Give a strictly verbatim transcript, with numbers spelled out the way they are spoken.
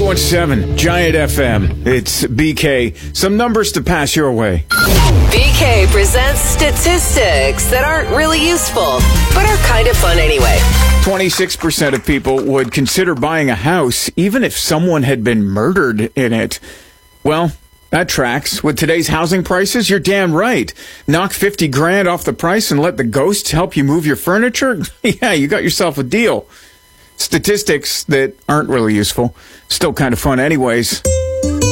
one seven Giant F M. It's B K. Some numbers to pass your way. B K presents statistics that aren't really useful, but are kind of fun anyway. twenty-six percent of people would consider buying a house even if someone had been murdered in it. Well, that tracks. With today's housing prices, you're damn right. Knock fifty grand off the price and let the ghosts help you move your furniture? Yeah, you got yourself a deal. Statistics that aren't really useful. Still kind of fun anyways.